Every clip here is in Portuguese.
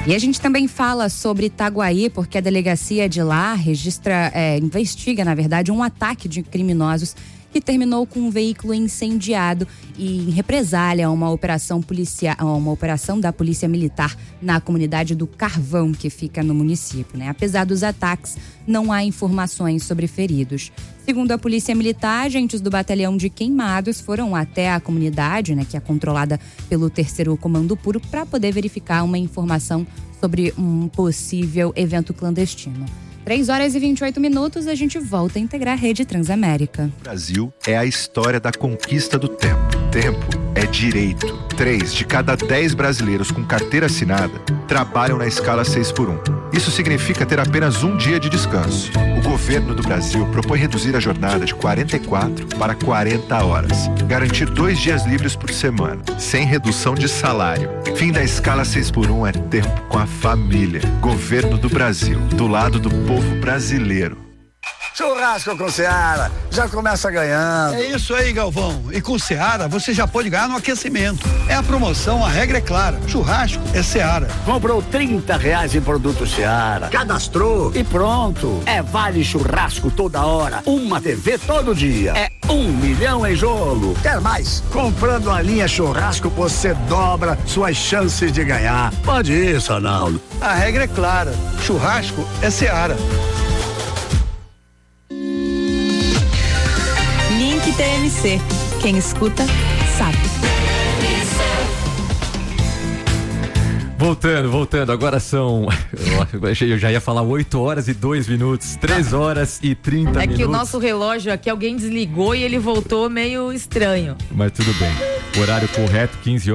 E a gente também fala sobre Itaguaí, porque a delegacia de lá investiga, na verdade, um ataque de criminosos que terminou com um veículo incendiado e em represália a uma operação da Polícia Militar na comunidade do Carvão, que fica no município, né? Apesar dos ataques, não há informações sobre feridos. Segundo a Polícia Militar, agentes do Batalhão de Queimados foram até a comunidade, né, que é controlada pelo 3º Comando Puro, para poder verificar uma informação sobre um possível evento clandestino. 3h28, a gente volta a integrar a Rede Transamérica. O Brasil é a história da conquista do tempo. Tempo é direito. 3 de cada 10 brasileiros com carteira assinada trabalham na escala 6x1. Isso significa ter apenas um dia de descanso. O governo do Brasil propõe reduzir a jornada de 44 para 40 horas. Garantir 2 dias livres por semana, sem redução de salário. Fim da escala 6x1 é tempo com a família. Governo do Brasil, do lado do povo brasileiro. Churrasco com Seara, já começa ganhando. É isso aí, Galvão. E com Seara você já pode ganhar no aquecimento. É a promoção, a regra é clara. Churrasco é Seara. Comprou R$30 em produto Seara, cadastrou e pronto. É vale churrasco toda hora, uma TV todo dia. É 1 milhão em jogo. Quer mais? Comprando a linha churrasco você dobra suas chances de ganhar. Pode ir, Sonaldo. A regra é clara. Churrasco é Seara. TMC. Quem escuta, sabe. Voltando, agora são, eu já ia falar 8h02, 3h30 minutos. É que o nosso relógio aqui, alguém desligou e ele voltou meio estranho. Mas tudo bem, horário correto,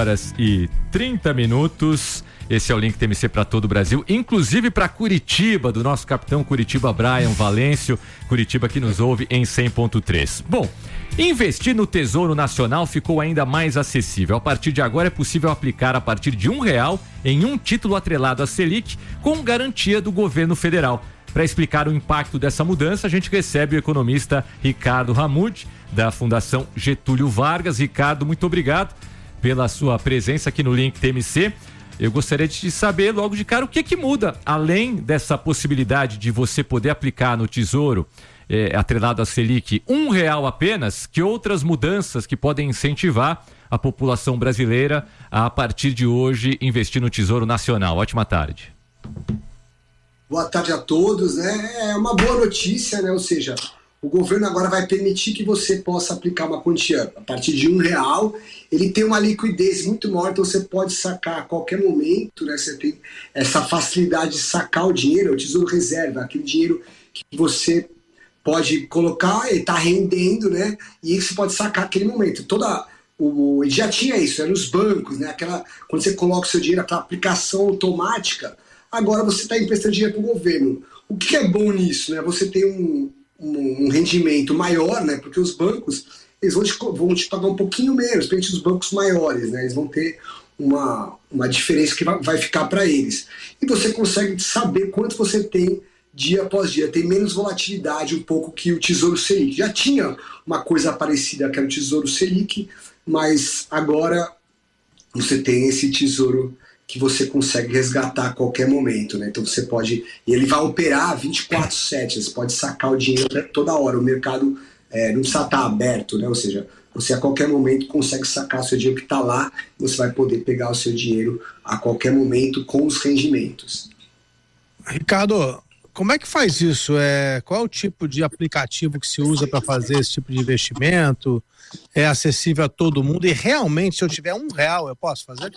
15h30. Esse é o Link TMC para todo o Brasil, inclusive para Curitiba, do nosso capitão Curitiba Brian Valêncio, Curitiba que nos ouve em 100.3. Bom, investir no Tesouro Nacional ficou ainda mais acessível. A partir de agora é possível aplicar a partir de R$1 em um título atrelado à Selic com garantia do governo federal. Para explicar o impacto dessa mudança, a gente recebe o economista Ricardo Ramud, da Fundação Getúlio Vargas. Ricardo, muito obrigado pela sua presença aqui no Link TMC. Eu gostaria de saber logo de cara o que muda, além dessa possibilidade de você poder aplicar no Tesouro atrelado à Selic R$1 apenas, que outras mudanças que podem incentivar a população brasileira a partir de hoje investir no Tesouro Nacional. Ótima tarde. Boa tarde a todos, né? É uma boa notícia, né? Ou seja, o governo agora vai permitir que você possa aplicar uma quantia a partir de R$1. Ele tem uma liquidez muito maior, então você pode sacar a qualquer momento, né? Você tem essa facilidade de sacar o dinheiro, é o Tesouro Reserva, aquele dinheiro que você pode colocar e está rendendo, né? E você pode sacar aquele momento. Já tinha isso, era nos bancos, né? Quando você coloca o seu dinheiro, aquela aplicação automática, agora você está emprestando dinheiro para o governo. O que é bom nisso, né? Você tem um rendimento maior, né? Porque os bancos eles vão te pagar um pouquinho menos, principalmente os bancos maiores, né? Eles vão ter uma diferença que vai ficar para eles. E você consegue saber quanto você tem dia após dia, tem menos volatilidade um pouco que o Tesouro Selic. Já tinha uma coisa parecida que era o Tesouro Selic, mas agora você tem esse tesouro que você consegue resgatar a qualquer momento, né? Então você pode, e ele vai operar 24/7, você pode sacar o dinheiro toda hora, o mercado não precisa estar aberto, né? Ou seja, você a qualquer momento consegue sacar o seu dinheiro que está lá, você vai poder pegar o seu dinheiro a qualquer momento com os rendimentos. Ricardo, como é que faz isso? Qual é o tipo de aplicativo que se usa para fazer esse tipo de investimento? É acessível a todo mundo? E realmente, se eu tiver R$1, eu posso fazer?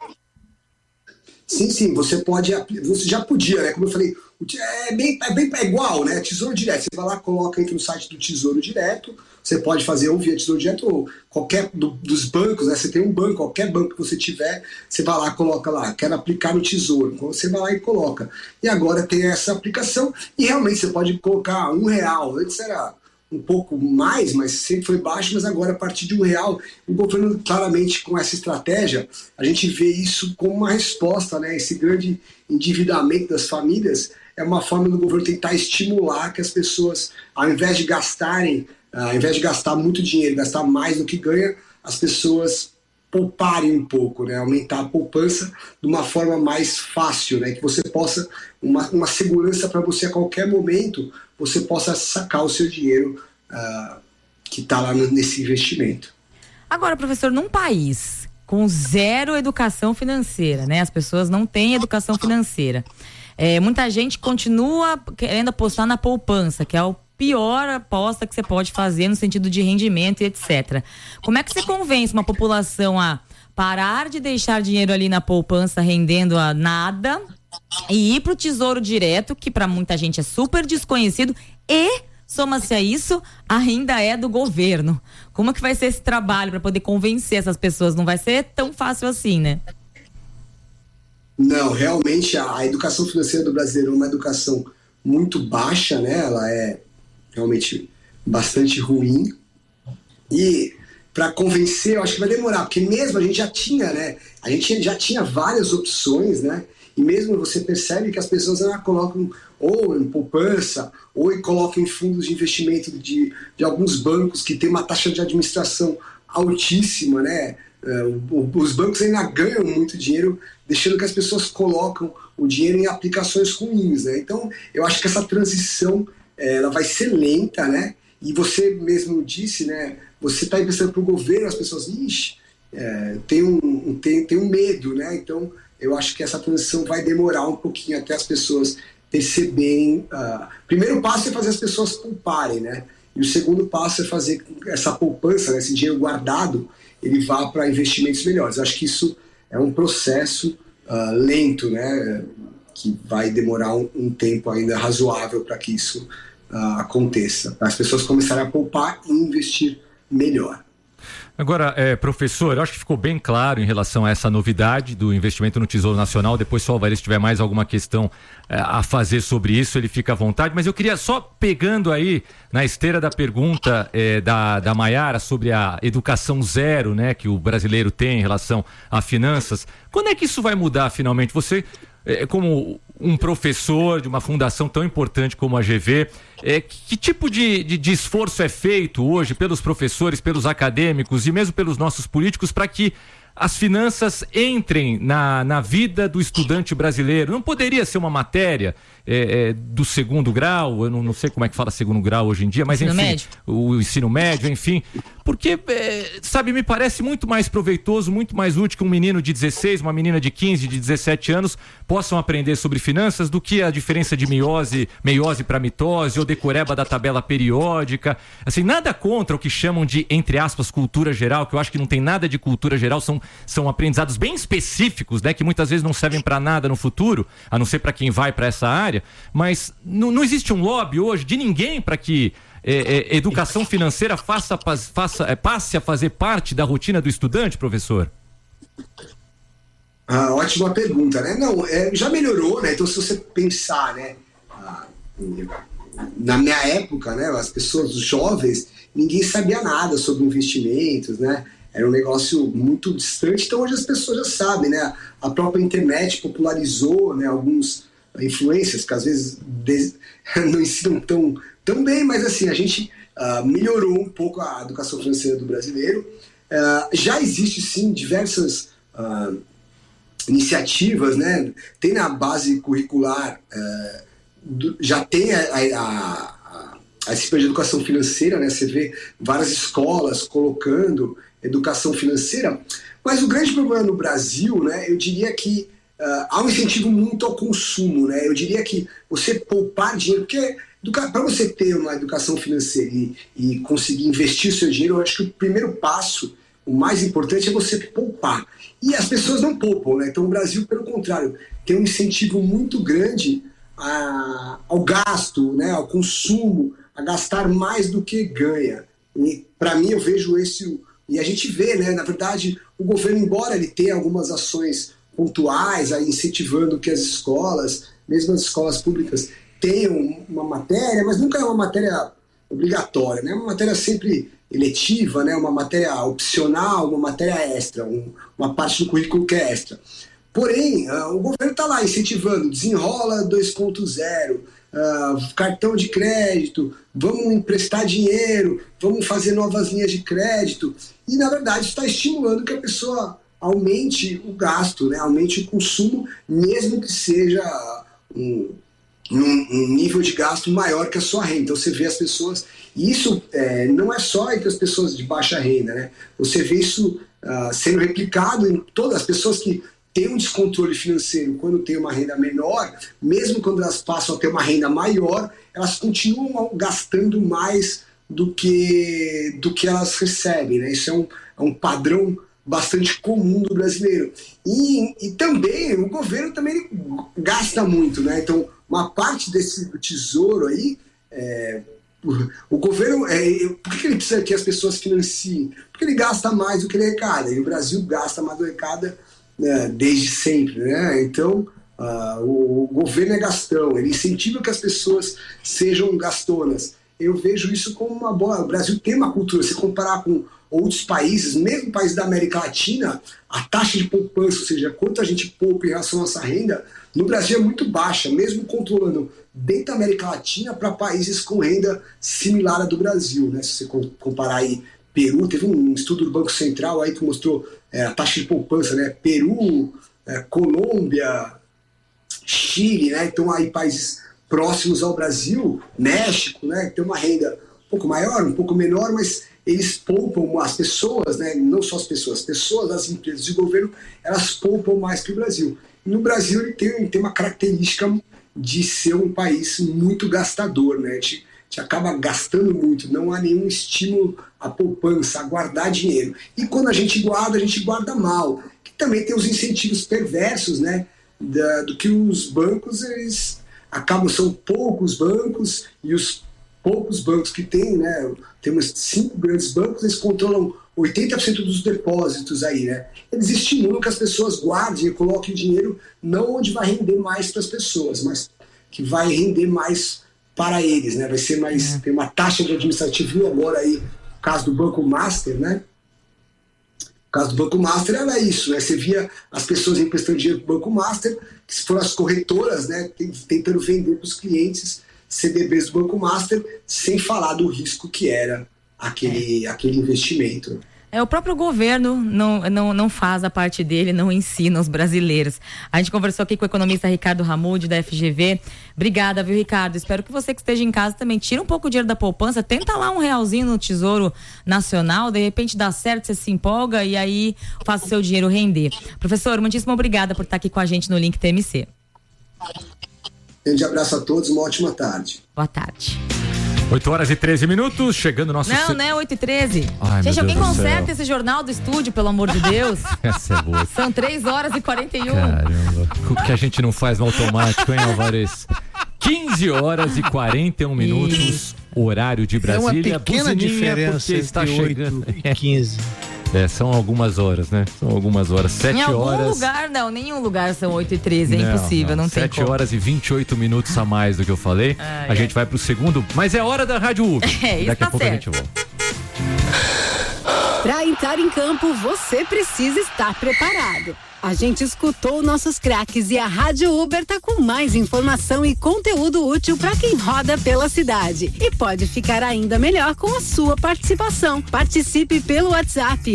Sim, você já podia, né? Como eu falei, é igual, né? Tesouro Direto. Você vai lá, entra no site do Tesouro Direto, você pode fazer ou via Tesouro Direto ou qualquer dos bancos, né? Você tem um banco, qualquer banco que você tiver, você vai lá, coloca lá, quero aplicar no Tesouro. Então você vai lá e coloca. E agora tem essa aplicação e realmente você pode colocar R$1. Antes era um pouco mais, mas sempre foi baixo, mas agora a partir de R$1, o governo claramente com essa estratégia, a gente vê isso como uma resposta, né? Esse grande endividamento das famílias é uma forma do governo tentar estimular que as pessoas, ao invés de gastar muito dinheiro, gastar mais do que ganha, as pessoas pouparem um pouco, né? Aumentar a poupança de uma forma mais fácil, né? Que você possa, uma segurança para você a qualquer momento, você possa sacar o seu dinheiro que está lá nesse investimento. Agora, professor, num país com zero educação financeira, né? As pessoas não têm educação financeira. Muita gente continua querendo apostar na poupança, que é a pior aposta que você pode fazer no sentido de rendimento e etc. Como é que você convence uma população a parar de deixar dinheiro ali na poupança rendendo a nada e ir para o Tesouro Direto, que para muita gente é super desconhecido e, soma-se a isso, ainda é do governo? Como é que vai ser esse trabalho para poder convencer essas pessoas? Não vai ser tão fácil assim, né? Não, realmente a educação financeira do brasileiro é uma educação muito baixa, né? Ela é realmente bastante ruim, e para convencer eu acho que vai demorar, porque mesmo a gente já tinha, né? A gente já tinha várias opções, né? E mesmo você percebe que as pessoas colocam ou em poupança ou colocam em fundos de investimento de alguns bancos que tem uma taxa de administração altíssima, né? Os bancos ainda ganham muito dinheiro deixando que as pessoas colocam o dinheiro em aplicações ruins, né? Então eu acho que essa transição ela vai ser lenta, né? E você mesmo disse, né? Você está emprestando para o governo, as pessoas, tem um medo, né? Então, eu acho que essa transição vai demorar um pouquinho até as pessoas perceberem. O primeiro passo é fazer as pessoas pouparem, né? E o segundo passo é fazer essa poupança, né? Esse dinheiro guardado, ele vá para investimentos melhores. Eu acho que isso é um processo lento, né? Que vai demorar um tempo ainda razoável para que isso aconteça, para as pessoas começarem a poupar e investir melhor. Agora, professor, eu acho que ficou bem claro em relação a essa novidade do investimento no Tesouro Nacional. Depois, se o Alvarez tiver mais alguma questão a fazer sobre isso, ele fica à vontade. Mas eu queria só, pegando aí na esteira da pergunta da Maiara sobre a educação zero, né, que o brasileiro tem em relação a finanças, quando é que isso vai mudar finalmente? Você, como um professor de uma fundação tão importante como a GV, que tipo de esforço é feito hoje pelos professores, pelos acadêmicos e mesmo pelos nossos políticos para que as finanças entrem na vida do estudante brasileiro? Não poderia ser uma matéria do segundo grau? Eu não sei como é que fala segundo grau hoje em dia, mas enfim, médio. O ensino médio, enfim, porque, sabe, me parece muito mais proveitoso, muito mais útil que um menino de 16, uma menina de 15, de 17 anos possam aprender sobre finanças do que a diferença de meiose para mitose ou decoreba da tabela periódica. Assim, nada contra o que chamam de, entre aspas, cultura geral, que eu acho que não tem nada de cultura geral, são aprendizados bem específicos, né, que muitas vezes não servem para nada no futuro, a não ser para quem vai para essa área, mas não existe um lobby hoje de ninguém para que educação financeira passe a fazer parte da rotina do estudante, professor? Ótima pergunta, né? Não, já melhorou, né? Então, se você pensar, né, na minha época, né, as pessoas, os jovens, ninguém sabia nada sobre investimentos, né? Era um negócio muito distante. Então, hoje as pessoas já sabem, né? A própria internet popularizou, né, alguns influências que às vezes não ensinam tão bem, mas assim, a gente melhorou um pouco a educação financeira do brasileiro. Já existe sim diversas iniciativas, né? Tem na base curricular, já tem a disciplina de educação financeira, né? Você vê várias escolas colocando educação financeira, mas o grande problema no Brasil, né, eu diria que há um incentivo muito ao consumo, né? Eu diria que você poupar dinheiro, porque para você ter uma educação financeira e conseguir investir o seu dinheiro, eu acho que o primeiro passo, o mais importante, é você poupar. E as pessoas não poupam, né? Então o Brasil, pelo contrário, tem um incentivo muito grande ao gasto, né? Ao consumo, a gastar mais do que ganha. E para mim eu vejo e a gente vê, né? Na verdade, o governo, embora ele tenha algumas ações pontuais, aí incentivando que as escolas, mesmo as escolas públicas, tenham uma matéria, mas nunca é uma matéria obrigatória, né? Uma matéria sempre eletiva, né? Uma matéria opcional, uma matéria extra, uma parte do currículo que é extra. Porém, o governo está lá incentivando, desenrola 2.0, cartão de crédito, vamos emprestar dinheiro, vamos fazer novas linhas de crédito. E, na verdade, está estimulando que a pessoa aumente o gasto, né? Aumente o consumo, mesmo que seja um nível de gasto maior que a sua renda. Então você vê as pessoas, e isso não é só entre as pessoas de baixa renda, né? Você vê isso sendo replicado em todas as pessoas que têm um descontrole financeiro quando tem uma renda menor, mesmo quando elas passam a ter uma renda maior, elas continuam gastando mais do que elas recebem, né? Isso é um padrão bastante comum do brasileiro. E também o governo também gasta muito, né? Então, uma parte do tesouro aí, o governo, por que ele precisa que as pessoas financiem? Porque ele gasta mais do que ele arrecada, e o Brasil gasta mais do que arrecada desde sempre, né? Então, o governo é gastão, ele incentiva que as pessoas sejam gastonas. Eu vejo isso como uma boa. O Brasil tem uma cultura, se comparar com outros países, mesmo países da América Latina, a taxa de poupança, ou seja, quanto a gente poupa em relação à nossa renda, no Brasil é muito baixa, mesmo controlando dentro da América Latina para países com renda similar à do Brasil, né? Se você comparar aí Peru, teve um estudo do Banco Central aí que mostrou a taxa de poupança, né? Peru, Colômbia, Chile, né? Então aí países próximos ao Brasil, México, né? Que tem uma renda um pouco maior, um pouco menor, mas eles poupam as pessoas, né? Não só as pessoas, as empresas e o governo, elas poupam mais que o Brasil. E no Brasil ele tem uma característica de ser um país muito gastador, né? A gente acaba gastando muito, não há nenhum estímulo à poupança, a guardar dinheiro. E quando a gente guarda mal, que também tem os incentivos perversos, né? Do que os bancos, eles acabam, são poucos bancos, e os poucos bancos que tem, né? Temos 5 grandes bancos, eles controlam 80% dos depósitos aí, né? Eles estimulam que as pessoas guardem e coloquem dinheiro não onde vai render mais para as pessoas, mas que vai render mais para eles, né? Vai ser mais, tem uma taxa de administrativo agora aí, no caso do Banco Master, né? No caso do Banco Master era isso, né? Você via as pessoas emprestando dinheiro para o Banco Master, que foram as corretoras, né? Tentando vender para os clientes CDBs do Banco Master, sem falar do risco que era aquele investimento. O próprio governo não faz a parte dele, não ensina os brasileiros. A gente conversou aqui com o economista Ricardo Ramude, da FGV. Obrigada, viu, Ricardo? Espero que você que esteja em casa também tira um pouco o dinheiro da poupança, tenta lá R$1 no Tesouro Nacional, de repente dá certo, você se empolga e aí faz o seu dinheiro render. Professor, muitíssimo obrigada por estar aqui com a gente no Link TMC. Grande abraço a todos, uma ótima tarde. Boa tarde. 8h13, chegando o nosso... Não é 8h13. Gente, alguém conserta esse jornal do estúdio, pelo amor de Deus. Essa é boa. São 3h41. Caramba, o que a gente não faz no automático, hein, Alvarez? 15h41, horário de Brasília. É uma pequena diferença está entre chegando 8 e 15. São algumas horas, né? São algumas horas. 7 em algum horas. Lugar, não, nenhum lugar são 8h13, é impossível, não tem 7 horas e 28 minutos a mais do que eu falei. A gente vai pro segundo, mas é hora da Rádio Uber. Daqui a pouco a gente volta. Para entrar em campo, você precisa estar preparado. A gente escutou nossos craques e a Rádio Uber tá com mais informação e conteúdo útil para quem roda pela cidade. E pode ficar ainda melhor com a sua participação. Participe pelo WhatsApp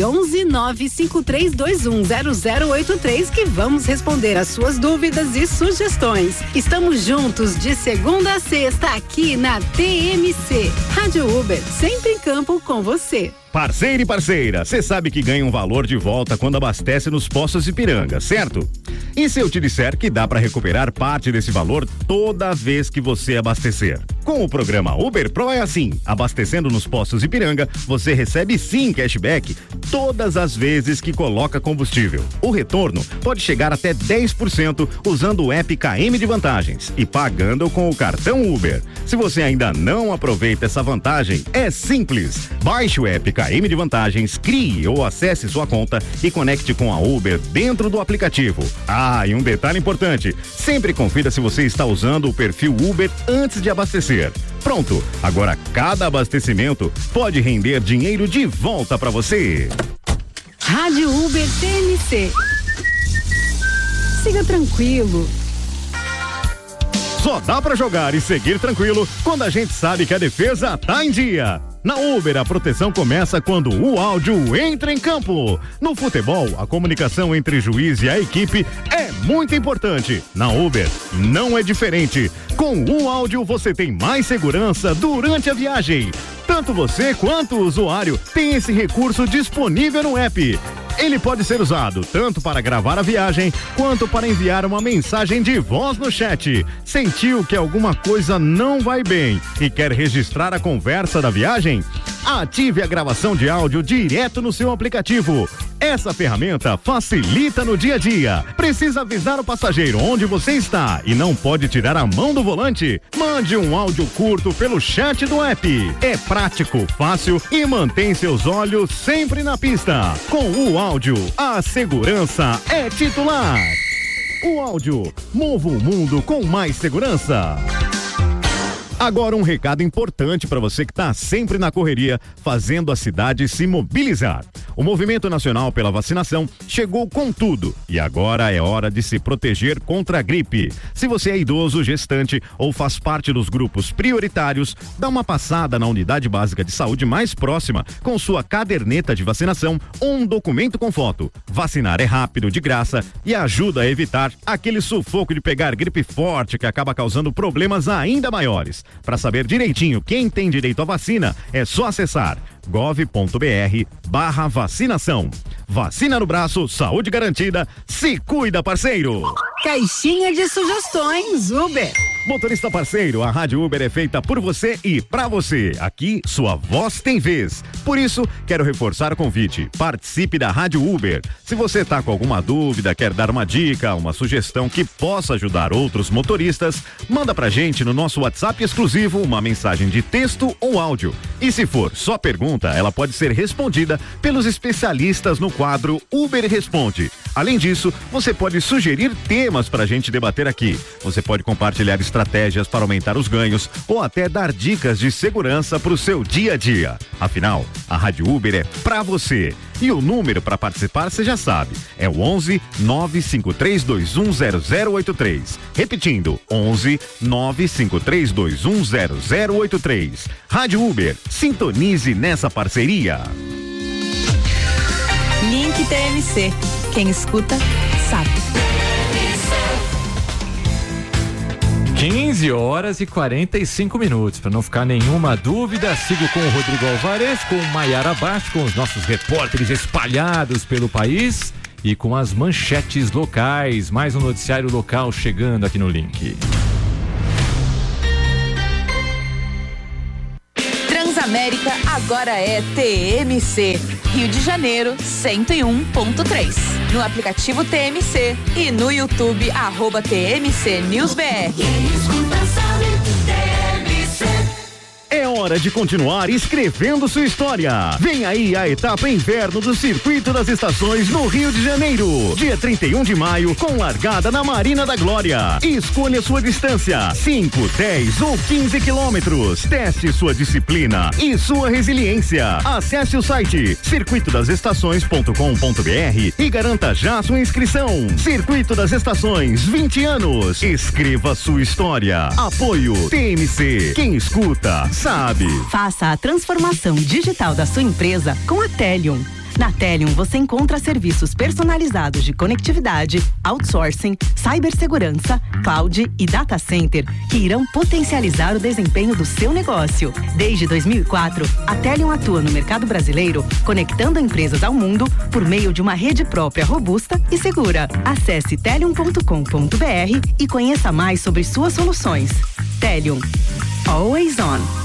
11953210083 que vamos responder as suas dúvidas e sugestões. Estamos juntos de segunda a sexta aqui na TMC. Rádio Uber, sempre em campo com você. Parceiro e parceira, você sabe que ganha um valor de volta quando abastece nos postos Ipiranga, certo? E se eu te disser que dá para recuperar parte desse valor toda vez que você abastecer? Com o programa Uber Pro é assim, abastecendo nos postos Ipiranga, você recebe sim cashback todas as vezes que coloca combustível. O retorno pode chegar até 10% usando o app KM de Vantagens e pagando com o cartão Uber. Se você ainda não aproveita essa vantagem, é simples. Baixe o app KM de Vantagens, crie ou acesse sua conta e conecte com a Uber dentro do aplicativo. Ah, e um detalhe importante, sempre confira se você está usando o perfil Uber antes de abastecer. Pronto, agora cada abastecimento pode render dinheiro de volta para você. Rádio Uber TMC. Siga tranquilo. Só dá pra jogar e seguir tranquilo quando a gente sabe que a defesa tá em dia. Na Uber, a proteção começa quando o áudio entra em campo. No futebol, a comunicação entre juiz e a equipe é muito importante. Na Uber, não é diferente. Com o áudio, você tem mais segurança durante a viagem. Tanto você quanto o usuário tem esse recurso disponível no app. Ele pode ser usado tanto para gravar a viagem, quanto para enviar uma mensagem de voz no chat. Sentiu que alguma coisa não vai bem e quer registrar a conversa da viagem? Ative a gravação de áudio direto no seu aplicativo. Essa ferramenta facilita no dia a dia. Precisa avisar o passageiro onde você está e não pode tirar a mão do volante? Mande um áudio curto pelo chat do app. É prático, fácil e mantém seus olhos sempre na pista. Com o áudio, a segurança é titular. O áudio, mova o mundo com mais segurança. Agora um recado importante para você que está sempre na correria, fazendo a cidade se mobilizar. O Movimento Nacional pela Vacinação chegou com tudo e agora é hora de se proteger contra a gripe. Se você é idoso, gestante ou faz parte dos grupos prioritários, dá uma passada na unidade básica de saúde mais próxima com sua caderneta de vacinação ou um documento com foto. Vacinar é rápido, de graça e ajuda a evitar aquele sufoco de pegar gripe forte que acaba causando problemas ainda maiores. Para saber direitinho quem tem direito à vacina, é só acessar gov.br/vacinação. Vacina no braço, saúde garantida, se cuida, parceiro. Caixinha de sugestões Uber. Motorista parceiro, a Rádio Uber é feita por você e pra você. Aqui, sua voz tem vez. Por isso, quero reforçar o convite. Participe da Rádio Uber. Se você tá com alguma dúvida, quer dar uma dica, uma sugestão que possa ajudar outros motoristas, manda pra gente no nosso WhatsApp exclusivo uma mensagem de texto ou áudio. E se for só pergunta, ela pode ser respondida pelos especialistas no quadro Uber Responde. Além disso, você pode sugerir temas pra gente debater aqui. Você pode compartilhar estratégias para aumentar os ganhos ou até dar dicas de segurança para o seu dia a dia. Afinal, a Rádio Uber é pra você. E o número para participar você já sabe, é o 11 953210083. Repetindo, 11 953210083. Rádio Uber, sintonize nessa parceria. Link TMC. Quem escuta, sabe. 15h45. Para não ficar nenhuma dúvida, sigo com o Rodrigo Alvarez, com o Maiara Basti, com os nossos repórteres espalhados pelo país e com as manchetes locais. Mais um noticiário local chegando aqui no Link. Transamérica agora é TMC. Rio de Janeiro 101.3. No aplicativo TMC e no YouTube @TMC News BR. É hora de continuar escrevendo sua história. Vem aí a etapa inverno do Circuito das Estações no Rio de Janeiro. Dia 31 de maio, com largada na Marina da Glória. Escolha sua distância, 5, 10 ou 15 quilômetros. Teste sua disciplina e sua resiliência. Acesse o site circuitodasestações.com.br e garanta já sua inscrição. Circuito das Estações, 20 anos. Escreva sua história. Apoio TMC. Quem escuta, sabe. Faça a transformação digital da sua empresa com a Telium. Na Telium você encontra serviços personalizados de conectividade, outsourcing, cibersegurança, cloud e data center que irão potencializar o desempenho do seu negócio. Desde 2004, a Telium atua no mercado brasileiro, conectando empresas ao mundo por meio de uma rede própria robusta e segura. Acesse telium.com.br e conheça mais sobre suas soluções. Telium. Always on.